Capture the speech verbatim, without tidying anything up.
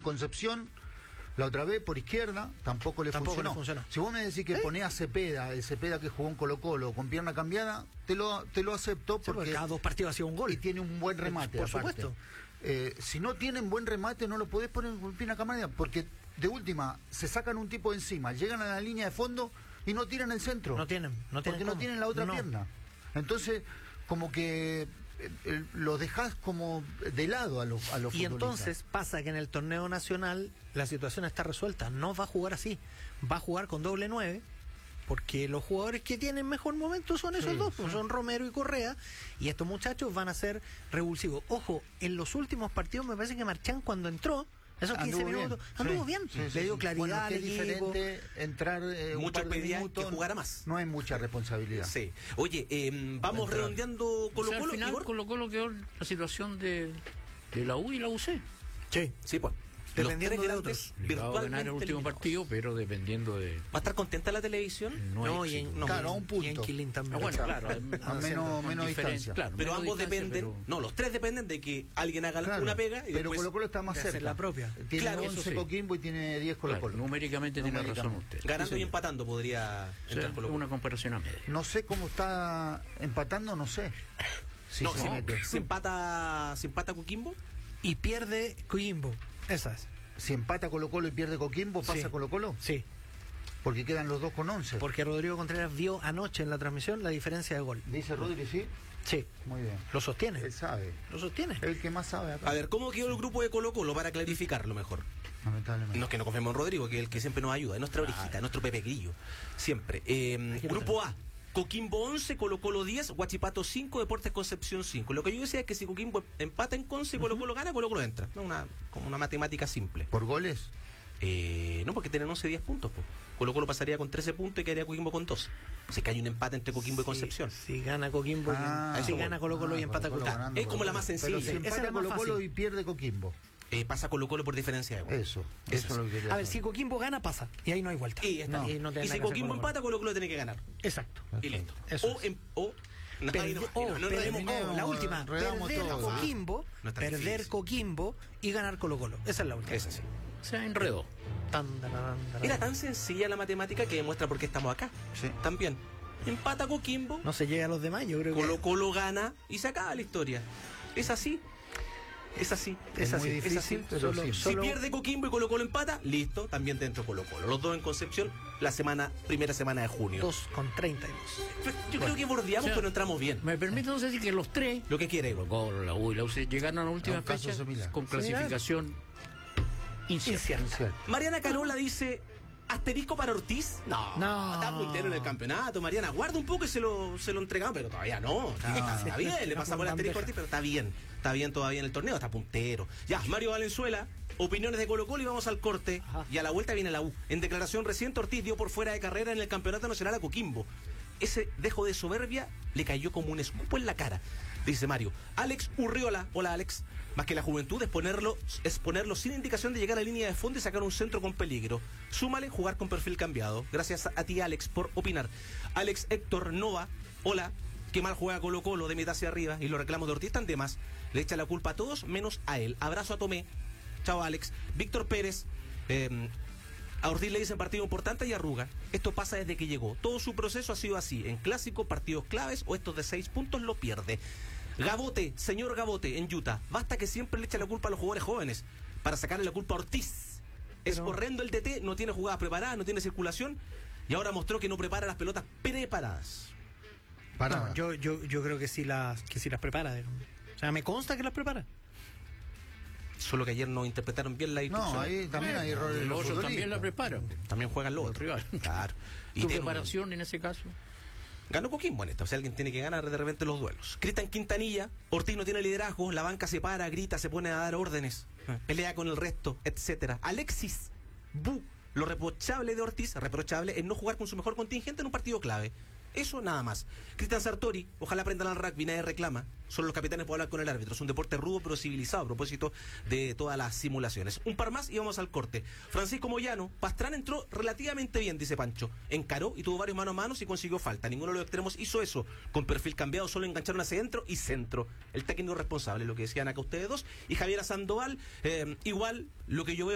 Concepción, la otra vez por izquierda, tampoco le Tampoco funcionó. le funcionó. Si vos me decís que ¿Eh? ponés a Cepeda, el Cepeda que jugó en Colo-Colo con pierna cambiada, te lo, te lo acepto Sí, porque porque cada dos partidos ha sido un gol. y tiene un buen remate. Por aparte. supuesto. Eh, si no tienen buen remate, no lo podés poner con pierna cambiada, porque de última se sacan un tipo de encima, llegan a la línea de fondo y no tiran el centro. No tienen, no tienen porque no cómo. tienen la otra No. pierna. Entonces, como que eh, eh, lo dejás como de lado a los a los Y futbolistas. entonces pasa que en el torneo nacional la situación está resuelta. No va a jugar así. Va a jugar con doble nueve. Porque los jugadores que tienen mejor momento son esos Sí, dos, pues sí. son Romero y Correa, y estos muchachos van a ser revulsivos. Ojo, en los últimos partidos me parece que Marchán cuando entró, esos quince Anduvo minutos, bien. anduvo Sí, bien, sí, le sí, dio sí. claridad Bueno, al que es equipo. diferente entrar eh, un Muchos par de pedían minutos, que jugara más. No hay mucha responsabilidad. Sí. Oye, eh, vamos Entrar. redondeando Colo O sea, Colo. al final Igor. Colo Colo quedó la situación de, de la U y la U C. Sí, Sí, pues. Dependiendo Los tres de grandes Obligado a ganar el virtualmente último eliminados. partido, pero dependiendo de... ¿Va a estar contenta la televisión? No, no, hay y en, éxito. no, Claro, a un y punto. en Quilín también. Ah, bueno, claro. A haciendo menos, con menos diferencia, distancia. claro, Pero menos ambos distancia, dependen, pero- no, los tres dependen de que alguien haga Claro, una pega y pero después... Colo Colo está más de hacer cerca. la propia. Tiene Claro, eso once sí. Coquimbo y tiene diez Colo Claro, Colo. numéricamente tiene razón Numéricamente. usted. ganando Sí, y señor. empatando podría O sea, entrar Colo Colo. una comparación a media. No sé cómo está empatando, no sé. Si no, se si, mete. si empata, si empata Coquimbo, Y pierde Coquimbo. Esas. Si empata Colo Colo y pierde Coquimbo, ¿pasa Sí. Colo Colo? Sí. Porque quedan los dos con once. Porque Rodrigo Contreras vio anoche en la transmisión la diferencia de gol. Dice Rodri, sí. Sí. Muy bien. Lo sostiene. Él sabe. Lo sostiene. El que más sabe acá. a ver, ¿cómo quedó el grupo de Colo Colo para clarificarlo mejor? Lamentablemente. No es que no confiemos en Rodrigo, que es el que siempre nos ayuda, es nuestra orejita, es nuestro Pepe Grillo, siempre. Eh, que grupo A, Coquimbo once, Colo Colo diez, Huachipato cinco, Deportes Concepción cinco. Lo que yo decía es que si Coquimbo empata en Conce y Colo Colo gana, Colo Colo entra. No, una, como una matemática simple. ¿Por goles? Eh, no, porque tienen once, diez puntos. Po. Colo Colo pasaría con trece puntos y quedaría Coquimbo con doce. Así que hay un empate entre Coquimbo y Sí, Concepción. Si gana Coquimbo, Ah, y, si eso gana voy. Colo Colo y Ah, empata Colo-Colo Coquimbo. ganando Es como la más Colo-Colo. sencilla. Pero si Esa es empata la más Colo Colo fácil. y pierde Coquimbo. Eh, pasa Colo Colo por diferencia de gol. Eso. Eso Eso es lo que quería A ver, si saber. Coquimbo gana, pasa. Y ahí no hay vuelta. Y, está. No. Y, no tiene y nada si que hacer Coquimbo Colo-Colo. empata, Colo Colo tiene que ganar. Exacto. Y listo. Eso o, es. em- o no, Perde- ahí no, oh, no, no perder- enredemos. oh, la última, enredamos perder todo. Coquimbo, No es tan perder difícil. Coquimbo y ganar Colo Colo. Esa es la última. Es así. O sea, enredó. Tan, tan, tan, tan. Era tan sencilla la matemática que demuestra por qué estamos acá. Sí. También. Empata Coquimbo, No se llega a los demás, yo creo que Colo Colo gana y se acaba la historia. Es así. Es así. Es así, muy es difícil, así. pero Solo- sí. Si solo- pierde Coquimbo y Colo Colo empata, listo, también dentro Colo Colo. Los dos en Concepción, la semana, primera semana de junio. dos con treinta y dos. Yo creo que bordeamos, O sea, pero entramos bien. Me permite entonces decir que los tres, Lo que quiere, Colo Colo, la U y la U C, llegaron a la última un caso fecha similar. con clasificación incierta. Incierta. Cierto. Mariana Carola dice, ¿asterisco para Ortiz? No, No. está puntero en el campeonato, Mariana. Guarda un poco y se lo, se lo entregamos, pero todavía no. Está, está bien, le pasamos el asterisco a Ortiz, pero está bien. Está bien todavía en el torneo, está puntero. Ya, Mario Valenzuela, opiniones de Colo Colo y vamos al corte. Ajá. Y a la vuelta viene la U. En declaración reciente, Ortiz dio por fuera de carrera en el Campeonato Nacional a Coquimbo. Ese dejo de soberbia le cayó como un escupo en la cara. Dice Mario. Alex Urriola, hola Alex. Más que la juventud es ponerlo, es ponerlo sin indicación de llegar a línea de fondo y sacar un centro con peligro. Súmale jugar con perfil cambiado. Gracias a ti Alex por opinar. Alex Héctor Nova, hola. Que mal juega Colo Colo de mitad hacia arriba y los reclamos de Ortiz están de más. Le echa la culpa a todos menos a él. Abrazo a Tomé. Chao Alex. Víctor Pérez. Eh, A Ortiz le dicen partido importante y arruga. Esto pasa desde que llegó. Todo su proceso ha sido así. En clásico, partidos claves o estos de seis puntos lo pierde. Gabote, señor Gabote, en Utah. Basta que siempre le eche la culpa a los jugadores jóvenes para sacarle la culpa a Ortiz. Es Pero- horrendo el D T, no tiene jugadas preparadas, no tiene circulación y ahora mostró que no prepara las pelotas preparadas. Para. No, yo, yo, yo creo que sí las, que sí las prepara. digamos. O sea, me consta que las prepara. Solo que ayer no interpretaron bien la instrucción. No, ahí también hay errores. de Los los otros también la futbolistas. preparan. También juegan los Los otros. rivales. Claro. Y ¿Tu tiene un- preparación en ese caso? Ganó Coquimbo en esta, o sea, alguien tiene que ganar de repente los duelos. Cristian Quintanilla, Ortiz no tiene liderazgo, la banca se para, grita, se pone a dar órdenes, pelea con el resto, etcétera. Alexis Bu, lo reprochable de Ortiz, reprochable, es no jugar con su mejor contingente en un partido clave. Eso nada más. Cristian Sartori, ojalá aprendan al rugby, nadie reclama. Solo los capitanes pueden hablar con el árbitro. Es un deporte rudo pero civilizado a propósito de todas las simulaciones. Un par más y vamos al corte. Francisco Moyano, Pastrán entró relativamente bien, dice Pancho. Encaró y tuvo varios manos a manos y consiguió falta. Ninguno de los extremos hizo eso. Con perfil cambiado, solo engancharon hacia centro y centro. El técnico responsable, lo que decían acá ustedes dos. Y Javier Sandoval, eh, igual, lo que yo veo